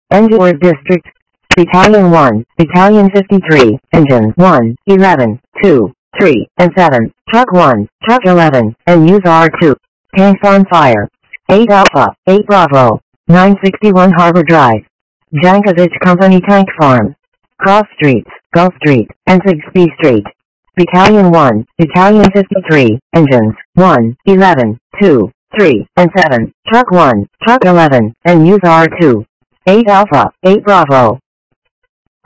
Endurance District. Battalion 1, Battalion 53, Engines 1, 11, 2, 3, and 7, Truck 1, Truck 11, and Use R2. Tanks on fire. 8 Alpha, 8 Bravo, 961 Harbor Drive. Jankovic Company Tank Farm. Cross Streets, Gulf Street, and 6B Street. Battalion 1, Battalion 53, Engines 1, 11, 2, 3, and 7, Truck 1, Truck 11, and Use R2. 8 Alpha, 8 Bravo,